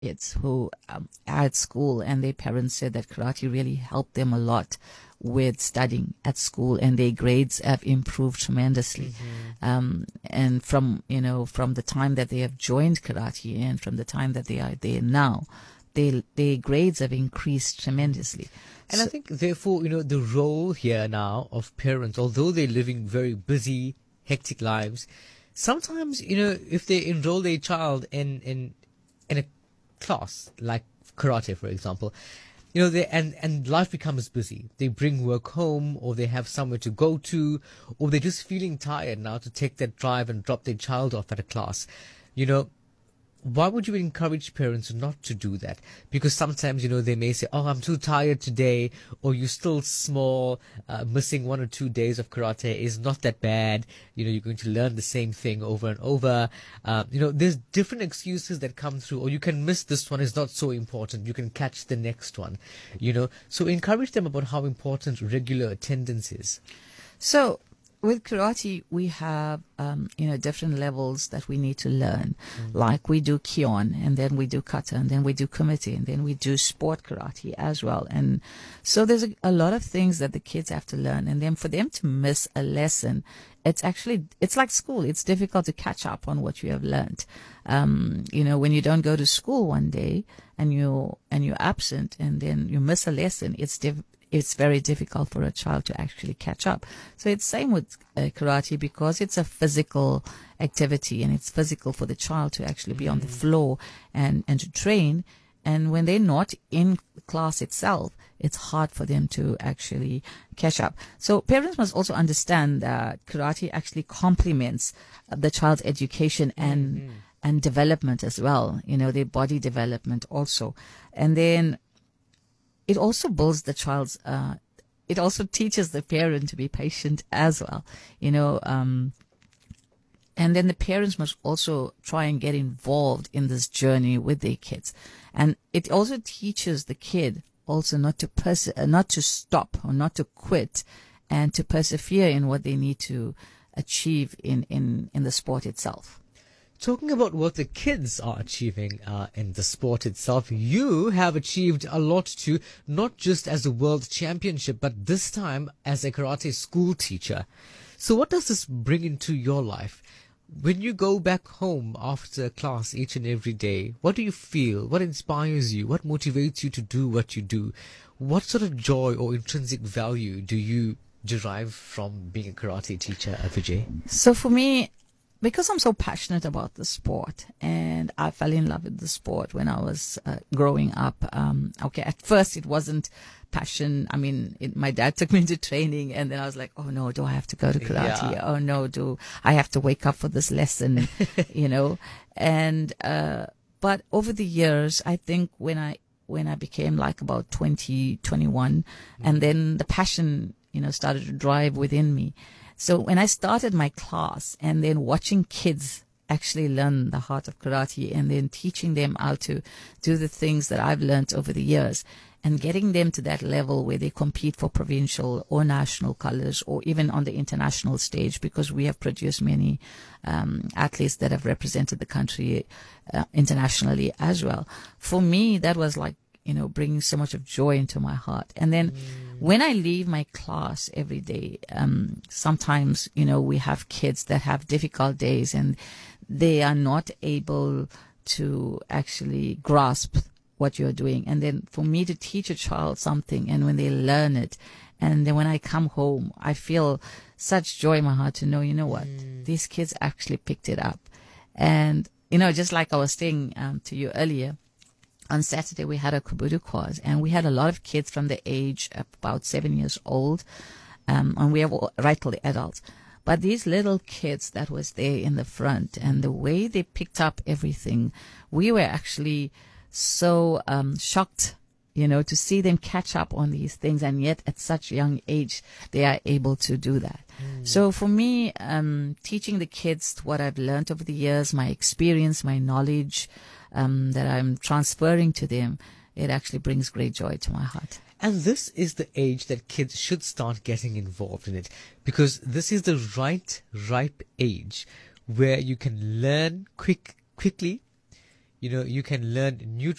kids who are at school, and their parents said that karate really helped them a lot with studying at school, and their grades have improved tremendously. And from the time that they have joined karate and from the time that they are there now, their grades have increased tremendously. And I think, therefore, the role here now of parents, although they're living very busy, hectic lives, sometimes, if they enroll their child in a class like karate, for example, and life becomes busy. They bring work home, or they have somewhere to go to, or they're just feeling tired now to take that drive and drop their child off at a class. Why would you encourage parents not to do that? Because sometimes, they may say, oh, I'm too tired today, or you're still small, missing 1 or 2 days of karate is not that bad. You're going to learn the same thing over and over. There's different excuses that come through, or you can miss this one, it's not so important. You can catch the next one, So encourage them about how important regular attendance is. So, with karate, we have, different levels that we need to learn. Like we do Kion, and then we do Kata, and then we do Kumite, and then we do sport karate as well. And so there's a lot of things that the kids have to learn. And then for them to miss a lesson, it's like school. It's difficult to catch up on what you have learned. When you don't go to school one day and you're absent, and then you miss a lesson, it's very difficult for a child to actually catch up. So it's same with karate, because it's a physical activity, and it's physical for the child to actually be on the floor and to train. And when they're not in class itself, it's hard for them to actually catch up. So parents must also understand that karate actually complements the child's education and development as well, their body development also. And then it also builds the child's, it also teaches the parent to be patient as well, and then the parents must also try and get involved in this journey with their kids. And it also teaches the kid also not to stop or not to quit, and to persevere in what they need to achieve in the sport itself. Talking about what the kids are achieving in the sport itself, you have achieved a lot too, not just as a world championship, but this time as a karate school teacher. So what does this bring into your life? When you go back home after class each and every day, what do you feel? What inspires you? What motivates you to do what you do? What sort of joy or intrinsic value do you derive from being a karate teacher, Vijay? So for me, because I'm so passionate about the sport, and I fell in love with the sport when I was growing up. At first it wasn't passion. I mean, my dad took me into training, and then I was like, oh no, do I have to go to karate? Yeah. Oh no, do I have to wake up for this lesson? And but over the years, I think when I became like about 20, 21, and then the passion, started to drive within me. So when I started my class, and then watching kids actually learn the heart of karate, and then teaching them how to do the things that I've learned over the years, and getting them to that level where they compete for provincial or national colors, or even on the international stage, because we have produced many athletes that have represented the country internationally as well. For me, that was like, bringing so much of joy into my heart. And then when I leave my class every day, sometimes, we have kids that have difficult days, and they are not able to actually grasp what you're doing. And then for me to teach a child something, and when they learn it, and then when I come home, I feel such joy in my heart to know, what, these kids actually picked it up. And, just like I was saying to you earlier, on Saturday, we had a Kubudu course, and we had a lot of kids from the age of about 7 years old, and we have right till the adults. But these little kids that was there in the front, and the way they picked up everything, we were actually so shocked, to see them catch up on these things, and yet at such young age, they are able to do that. So for me, teaching the kids what I've learned over the years, my experience, my knowledge, that I'm transferring to them, it actually brings great joy to my heart. And this is the age that kids should start getting involved in it, because this is the ripe age where you can learn quickly. you can learn new